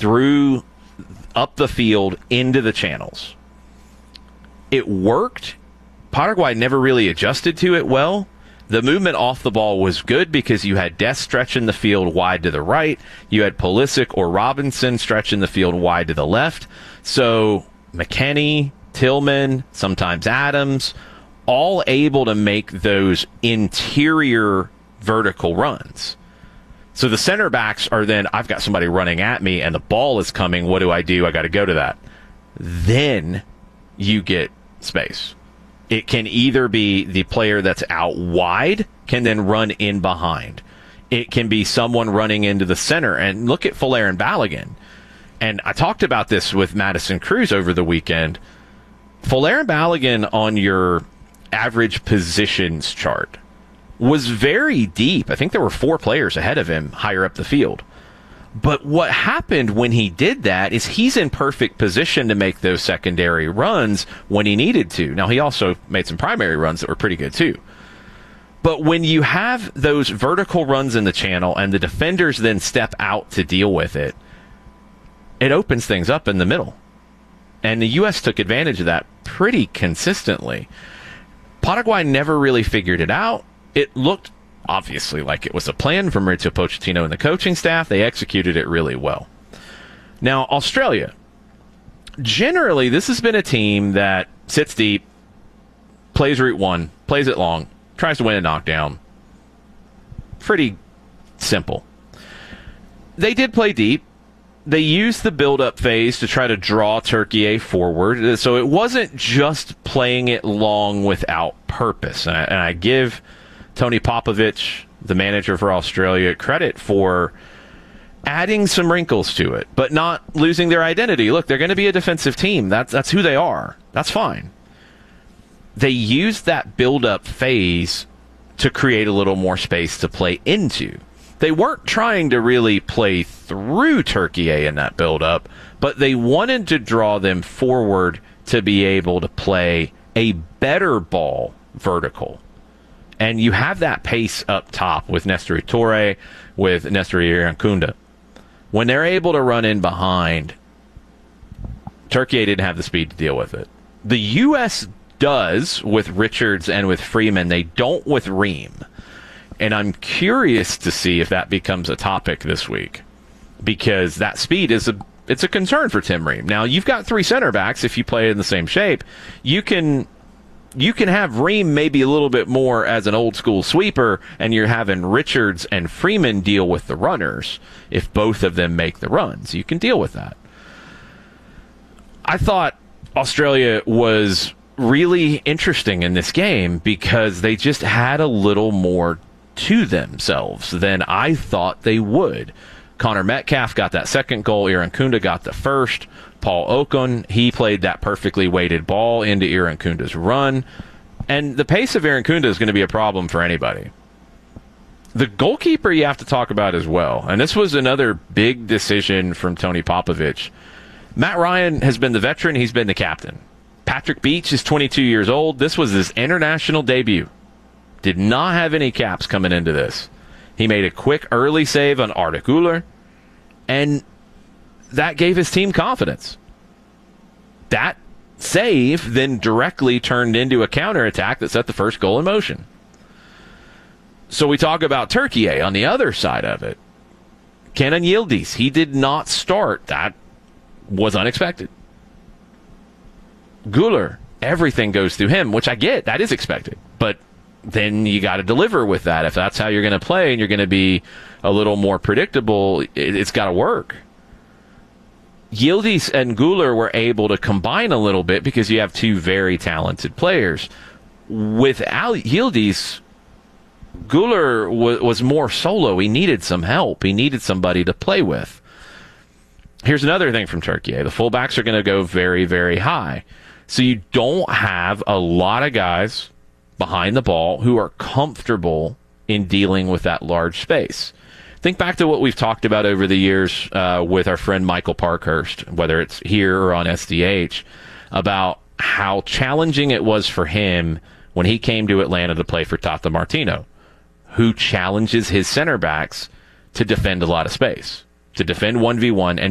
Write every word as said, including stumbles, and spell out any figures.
through up the field into the channels. It worked. Paraguay never really adjusted to it well. The movement off the ball was good because you had Dest stretching the field wide to the right. You had Pulisic or Robinson stretching the field wide to the left. So McKennie, Tillman, sometimes Adams, all able to make those interior vertical runs. So the center backs are then, I've got somebody running at me and the ball is coming. What do I do? I got to go to that. Then you get space. It can either be the player that's out wide can then run in behind. It can be someone running into the center. And look at Folarin Balogun. And I talked about this with Madison Cruz over the weekend. Folarin Balogun on your average positions chart was very deep. I think there were four players ahead of him higher up the field. But what happened when he did that is he's in perfect position to make those secondary runs when he needed to. Now, he also made some primary runs that were pretty good, too. But when you have those vertical runs in the channel and the defenders then step out to deal with it, it opens things up in the middle. And the U S took advantage of that pretty consistently. Paraguay never really figured it out. It looked obviously like it was a plan from Mauricio Pochettino and the coaching staff. They executed it really well. Now, Australia. Generally, this has been a team that sits deep, plays route one, plays it long, tries to win a knockdown. Pretty simple. They did play deep. They used the build-up phase to try to draw Turkey forward. So it wasn't just playing it long without purpose. And I, and I give Tony Popovich, the manager for Australia, credit for adding some wrinkles to it, but not losing their identity. Look, they're going to be a defensive team. That's, that's who they are. That's fine. They used that build-up phase to create a little more space to play into. They weren't trying to really play through Turkey in that build-up, but they wanted to draw them forward to be able to play a better ball vertical. And you have that pace up top with Nestor Torre, with Nestor Irankunda. When they're able to run in behind, Turkey didn't have the speed to deal with it. The U S does with Richards and with Freeman. They don't with Ream. And I'm curious to see if that becomes a topic this week, because that speed is a it's a concern for Tim Ream. Now, you've got three center backs. If you play in the same shape, you can you can have Ream maybe a little bit more as an old school sweeper, and you're having Richards and Freeman deal with the runners. If both of them make the runs, you can deal with that. I thought Australia was really interesting in this game because they just had a little more to themselves than I thought they would. Connor Metcalf got that second goal. Irankunda got the first. Paul Okun, he played that perfectly weighted ball into Irankunda's run. And the pace of Irankunda is going to be a problem for anybody. The goalkeeper you have to talk about as well. And this was another big decision from Tony Popovich. Matt Ryan has been the veteran. He's been the captain. Patrick Beach is twenty-two years old. This was his international debut. Did not have any caps coming into this. He made a quick early save on Arda Güler, and that gave his team confidence. That save then directly turned into a counterattack that set the first goal in motion. So we talk about Turkey on the other side of it. Kenan Yildiz, he did not start. That was unexpected. Güler, everything goes through him, which I get. That is expected. But then you got to deliver with that. If that's how you're going to play and you're going to be a little more predictable, it, it's got to work. Yildiz and Güler were able to combine a little bit because you have two very talented players. Without Yildiz, Güler w- was more solo. He needed some help. He needed somebody to play with. Here's another thing from Turkey. The fullbacks are going to go very, very high. So you don't have a lot of guys behind the ball who are comfortable in dealing with that large space. Think back to what we've talked about over the years uh, with our friend Michael Parkhurst, whether it's here or on S D H, about how challenging it was for him when he came to Atlanta to play for Tata Martino, who challenges his center backs to defend a lot of space, to defend one v one and